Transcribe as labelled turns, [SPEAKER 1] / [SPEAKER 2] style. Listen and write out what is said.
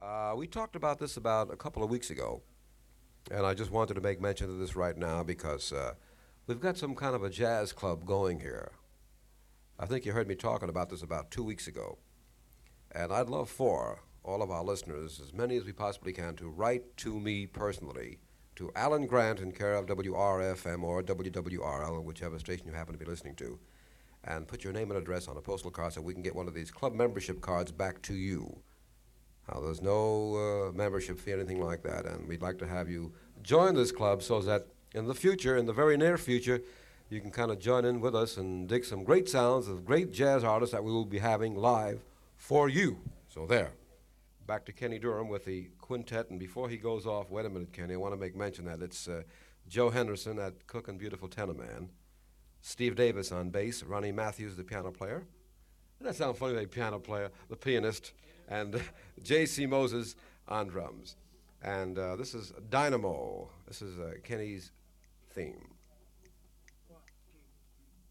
[SPEAKER 1] We talked about this about a couple of weeks ago, and I just wanted to make mention of this right now because we've got some kind of a jazz club going here. I think you heard me talking about this about 2 weeks ago, and I'd love for all of our listeners, as many as we possibly can, to write to me personally to Alan Grant in care of WRFM or WWRL, whichever station you happen to be listening to, and put your name and address on a postal card so we can get one of these club membership cards back to you. Now, there's no membership fee or anything like that, and we'd like to have you join this club so that in the future, in the very near future, you can kind of join in with us and dig some great sounds of great jazz artists that we will be having live for you. So there. Back to Kenny Durham with the quintet, and before he goes off, wait a minute, Kenny, I want to make mention that it's Joe Henderson at Cook and Beautiful Tenor Man, Steve Davis on bass, Ronnie Matthews, the piano player. Doesn't that sound funny, the piano player, the pianist, and J.C. Moses on drums. And this is Dynamo. This is Kenny's theme.